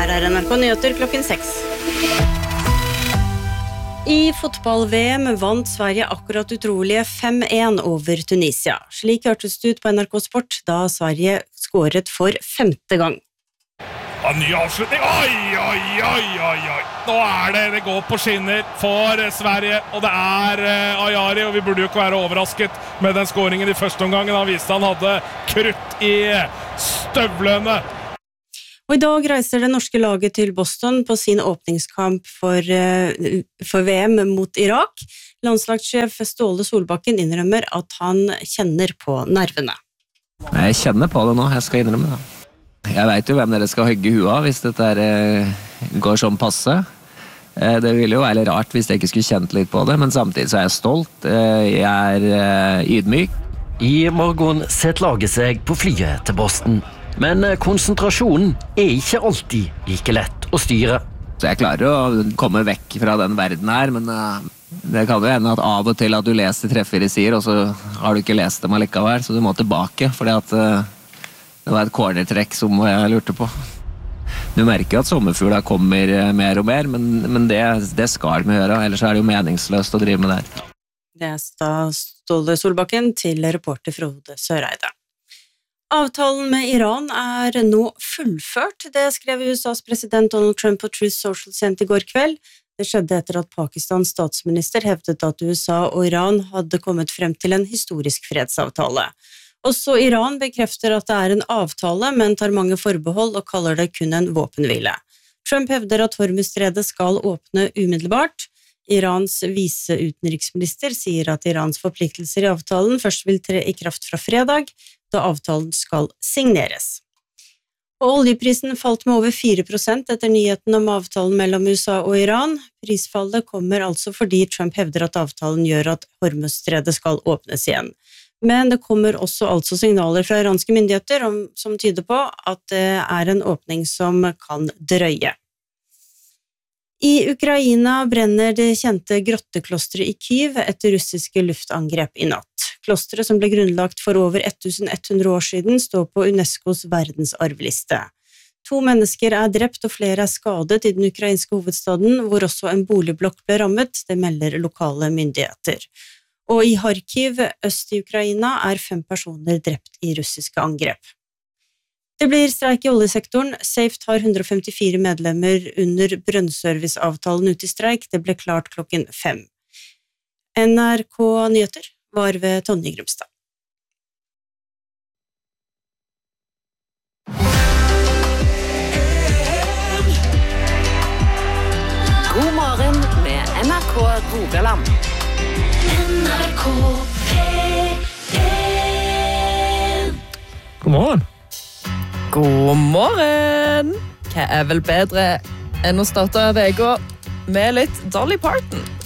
Her NRK Nyheter klokken 6. I fotball-VM vant Sverige akkurat utrolige 5-1 over Tunisia. Slik hørtes det ut på NRK Sport da Sverige skåret for 5. gang. Ny avslutning. Oi. Nå det går på skinner for Sverige, og det Ajari, og vi burde jo ikke være overrasket med den skåringen i første omgangen. Han viste han hadde krutt i støvlene. Og i dag reiser det norske laget til Boston på sin åpningskamp for VM mot Irak. Landslagssjef Ståle Solbakken innrømmer at han kjenner på nervene. Jeg kjenner på det nå, jeg skal innrømme det. Jeg vet jo hvem dere skal hogge huet av hvis dette går sånn passe. Det ville jo være rart hvis jeg ikke skulle kjent litt på det, men samtidig så jeg stolt, jeg ydmyk. I morgen setter laget seg på flyet til Boston, men konsentrasjonen ikke alltid like lett å styre. Så jeg klarer å komme vekk fra den verden her, men det kan jo hende at av og til at du leser treffer de sier, og så har du ikke lest dem allikevel, så du må tilbake, fordi at det var et cornertrekk som jeg lurte på. Du merker jo at sommerfugler kommer mer og mer, men det skal vi gjøre, ellers det jo meningsløst å drive med det. Det da Ståle Solbakken til reporter Frode Søreide. Avtalen med Iran nå fullført, det skrev USAs president Donald Trump på Truth Social sent i går kveld. Det skjedde etter at Pakistans statsminister hevdet at USA og Iran hadde kommet frem til en historisk fredsavtale. Også Iran bekrefter at det en avtale, men tar mange forbehold og kaller det kun en våpenhvile. Trump hevder at Hormuzstredet skal åpne umiddelbart. Irans viseutenriksminister sier at Irans forpliktelser i avtalen først vil tre i kraft fra fredag, da avtalen skal signeres. Og oljeprisen falt med over 4% etter nyheten om avtalen mellom USA og Iran. Prisfallet kommer altså fordi Trump hevder at avtalen gjør at Hormuzstredet skal åpnes igjen. Men det kommer også signaler fra iranske myndigheter som tyder på at det en åpning som kan drøye. I Ukraina brenner det kjente grotteklosteret i Kyiv etter russiske luftangrep i natt. Klosteret, som ble grunnlagt for over 1100 år siden, står på UNESCOs verdensarvliste. 2 mennesker drept og flere skadet i den ukrainske hovedstaden, hvor også en boligblokk ble rammet, det melder lokale myndigheter. Og i Kharkiv, øst i Ukraina, 5 personer drept i russiske angrep. Det blir streik i oljesektoren. Safe tar 154 medlemmer under brønnserviceavtalen ut i streik. Det ble klart klokken 5. NRK Nyheter var ved Tonje Grumstad. God morgen med NRK Rogaland. God morgen. God morgen! Hva vel bedre enn å starte veka med litt Dolly Parton?